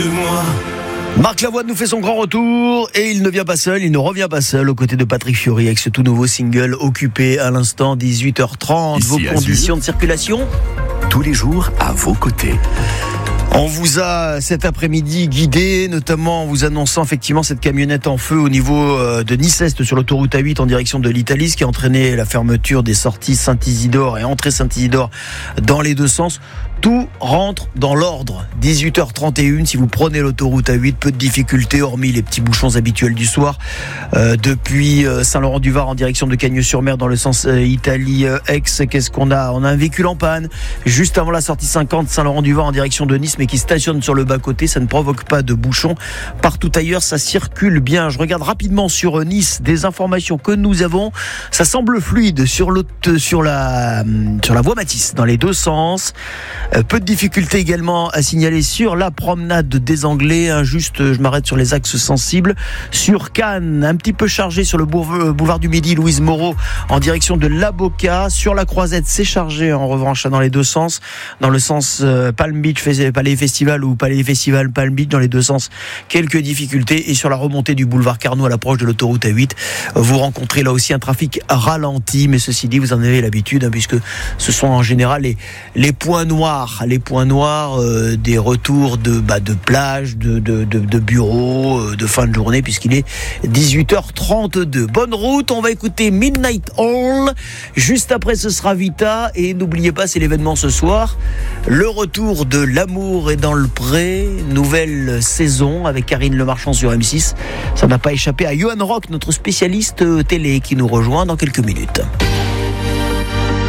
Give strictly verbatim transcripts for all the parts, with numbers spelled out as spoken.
Marc Lavoine nous fait son grand retour et il ne vient pas seul, il ne revient pas seul aux côtés de Patrick Fiori avec ce tout nouveau single Occupé à l'instant, dix-huit heures trente. Ici, vos Azur. conditions de circulation Tous les jours à vos côtés. On vous a cet après-midi guidé, notamment en vous annonçant effectivement cette camionnette en feu au niveau de Nice-Est sur l'autoroute A huit en direction de l'Italie, ce qui a entraîné la fermeture des sorties Saint-Isidore et entrée Saint-Isidore dans les deux sens. Tout rentre dans l'ordre. dix-huit heures trente et une, si vous prenez l'autoroute A huit, peu de difficultés, hormis les petits bouchons habituels du soir. Euh, depuis Saint-Laurent-du-Var en direction de Cagnes-sur-Mer dans le sens euh, Italie-Aix, qu'est-ce qu'on a ? On a un véhicule en panne, juste avant la sortie cinquante, Saint-Laurent-du-Var en direction de Nice, mais qui stationne sur le bas-côté. Ça ne provoque pas de bouchons. Partout ailleurs, ça circule bien. Je regarde rapidement sur Nice des informations que nous avons. Ça semble fluide sur, l'autre, sur, la, sur la voie Matisse, dans les deux sens. Peu de difficultés également à signaler sur la promenade des Anglais. Hein, juste, je m'arrête sur les axes sensibles. Sur Cannes, un petit peu chargé sur le boulevard du Midi, Louise Moreau, en direction de l'Aboca. Sur la Croisette, c'est chargé en revanche dans les deux sens. Dans le sens euh, Palm Beach, Palais Festival ou Palais Festival Palm Beach, dans les deux sens, quelques difficultés. Et sur la remontée du boulevard Carnot à l'approche de l'autoroute A huit, vous rencontrez là aussi un trafic ralenti. Mais ceci dit, vous en avez l'habitude, hein, puisque ce sont en général les, les points noirs. Les points noirs euh, des retours de, bah, de plage, de, de, de, de bureaux, euh, de fin de journée, puisqu'il est dix-huit heures trente-deux. Bonne route, on va écouter Midnight Oil. Juste après, ce sera Vita. Et n'oubliez pas, c'est l'événement ce soir. Le retour de L'amour est dans le pré. Nouvelle saison avec Karine Le Marchand sur M six. Ça n'a pas échappé à Johan Rock, notre spécialiste télé, qui nous rejoint dans quelques minutes.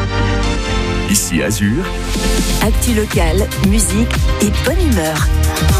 Ici Azur. Actu local, musique et bonne humeur.